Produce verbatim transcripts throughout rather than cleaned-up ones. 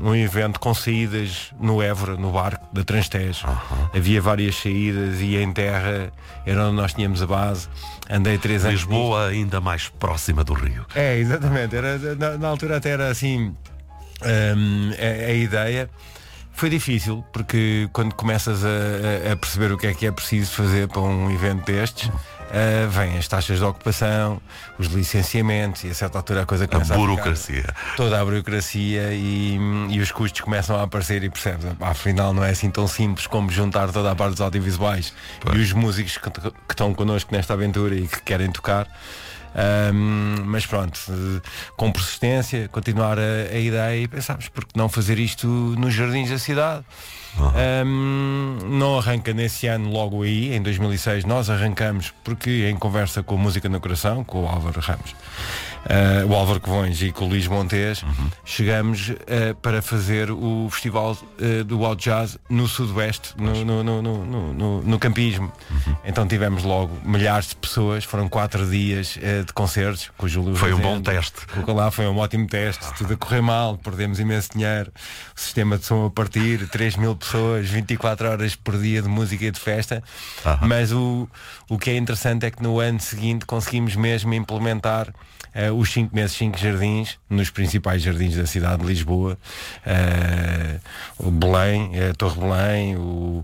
um evento com saídas no Évora, no barco da Transtejo. Uhum. Havia várias saídas e em terra era onde nós tínhamos a base. Andei três anos. Lisboa ainda mais próxima do Rio. É, exatamente. Era, na, na altura até era assim um, a, a ideia. Foi difícil, porque quando começas a, a perceber o que é que é preciso fazer para um evento destes, uh, vêm as taxas de ocupação, os licenciamentos, e a certa altura a coisa começa a burocracia. A ficar, toda a burocracia e, e os custos começam a aparecer e percebes, ah, afinal não é assim tão simples como juntar toda a parte dos audiovisuais pois. E os músicos que, que estão connosco nesta aventura e que querem tocar. Um, mas pronto, com persistência, continuar a, a ideia e pensámos, porque não fazer isto nos jardins da cidade? Uhum. Um, não arranca nesse ano logo aí, em dois mil e seis nós arrancamos porque em conversa com a Música no Coração, com o Álvaro Ramos, uh, o Álvaro Covões e com o Luís Montes, uhum. chegamos uh, para fazer o festival uh, do Wild Jazz no Sudoeste, no, no, no, no, no, no campismo. Uhum. Então tivemos logo milhares de pessoas, foram quatro dias uh, de concertos com o Júlio. Foi Fazendo, um bom teste. Lá foi um ótimo teste, uhum. tudo a correr mal, perdemos imenso dinheiro, o sistema de som a partir, três mil pessoas, vinte e quatro horas por dia de música e de festa. Uhum. Mas o, o que é interessante é que no ano seguinte conseguimos mesmo implementar uh, os cinco meses, cinco jardins nos principais jardins da cidade de Lisboa, uh, o Belém, a Torre Belém, o, uh,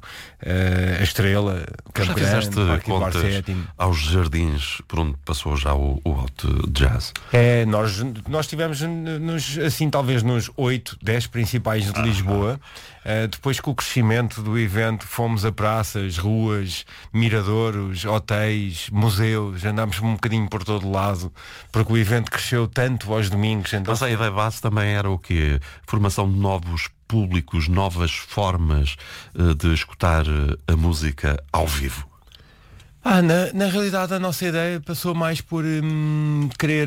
a Estrela, o Campo Grande, o Parque do Bar Sétimo. Aos jardins por onde passou já o, o Wild Jazz? É, nós, nós tivemos nos, assim talvez nos oito, dez principais de Lisboa. Uh, depois com o crescimento do evento fomos a praças, ruas, miradouros, hotéis, museus, andámos um bocadinho por todo lado, porque o evento cresceu tanto aos domingos. Então... Mas a ideia base também era o quê? Formação de novos públicos, novas formas uh, de escutar uh, a música ao vivo. Ah, na, na realidade a nossa ideia passou mais por hum, querer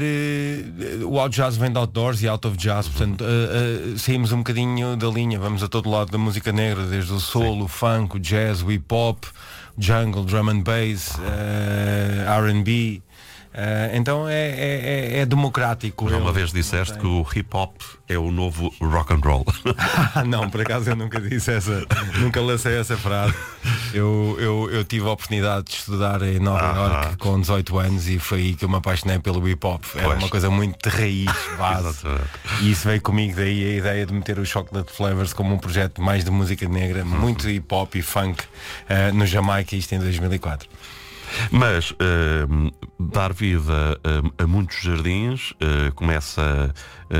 uh, o out jazz vem de outdoors e out of jazz, portanto uh, uh, saímos um bocadinho da linha, vamos a todo lado da música negra, desde o soul, Sim. o funk, o jazz, o hip hop, jungle, drum and bass, uh, R and B. Uh, então é, é, é democrático. Já uma vez disseste que o hip hop é o novo rock and roll. Ah, não, por acaso eu nunca disse essa, nunca lancei essa frase. Eu, eu, eu tive a oportunidade de estudar em Nova Iorque ah. com dezoito anos e foi aí que eu me apaixonei pelo hip hop. Era pois. Uma coisa muito de raiz, base. E isso veio comigo daí a ideia de meter o Chocolate Flavors como um projeto mais de música negra, uhum. muito hip hop e funk uh, no Jamaica, isto em dois mil e quatro. Mas uh, dar vida a, a muitos jardins, uh, começa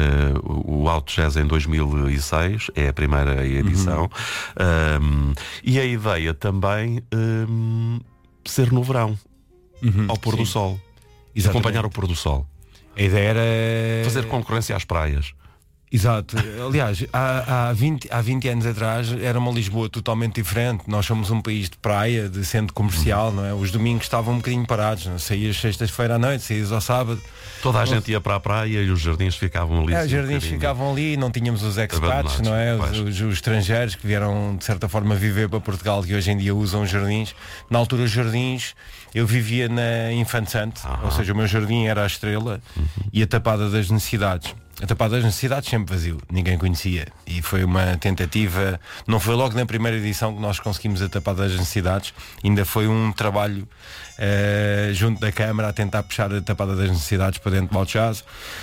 uh, o Wild Jazz em dois mil e seis, é a primeira edição, uhum. um, e a ideia também um, ser no verão, uhum, ao pôr sim. do sol, Exatamente. Acompanhar o pôr do sol. A ideia era fazer concorrência às praias. Exato, aliás, há, há, vinte, há vinte anos atrás era uma Lisboa totalmente diferente. Nós somos um país de praia, de centro comercial, não é? Os domingos estavam um bocadinho parados, não? Saías sextas-feira à noite, saías ao sábado. Toda a não... gente ia para a praia e os jardins ficavam ali. É, os jardins um ficavam ali, não tínhamos os expats, não é? Os, os, os estrangeiros que vieram de certa forma viver para Portugal, que hoje em dia usam os jardins. Na altura os jardins, eu vivia na Infante Santo, ah, ou seja, o meu jardim era a Estrela uhum. e a Tapada das Necessidades. A Tapada das Necessidades sempre vazio, ninguém conhecia. E foi uma tentativa, não foi logo na primeira edição que nós conseguimos a Tapada das Necessidades, ainda foi um trabalho uh, junto da Câmara a tentar puxar a Tapada das Necessidades para dentro do Wild Jazz.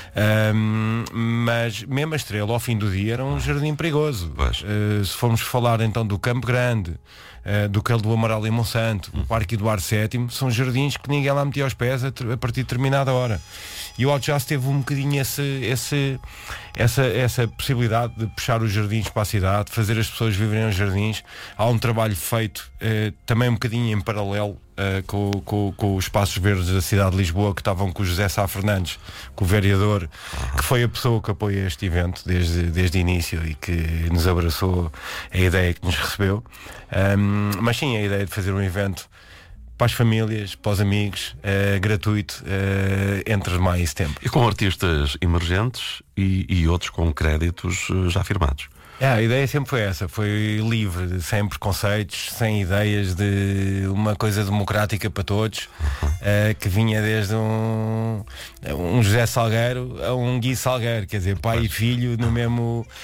Um, mas mesmo a Estrela, ao fim do dia, era um jardim perigoso. Uh, se formos falar então do Campo Grande, uh, do Calo do Amaral em Monsanto, hum. o Parque Eduardo sétimo, são jardins que ninguém lá metia aos pés a, a partir de determinada hora. E o Wild Jazz teve um bocadinho esse, esse, essa, essa possibilidade de puxar os jardins para a cidade, fazer as pessoas viverem nos jardins. Há um trabalho feito eh, também um bocadinho em paralelo eh, com, com, com os espaços verdes da cidade de Lisboa, que estavam com o José Sá Fernandes, com o vereador, que foi a pessoa que apoia este evento desde, desde o início e que nos abraçou a ideia que nos recebeu. Um, mas sim, a ideia de fazer um evento para as famílias, para os amigos, uh, gratuito, uh, entre maio e setembro. E com artistas emergentes e, e outros com créditos uh, já firmados. É, a ideia sempre foi essa, foi livre, sem preconceitos, sem ideias, de uma coisa democrática para todos, uhum. uh, que vinha desde um, um José Salgueiro a um Gui Salgueiro, quer dizer, pai pois. E filho no mesmo,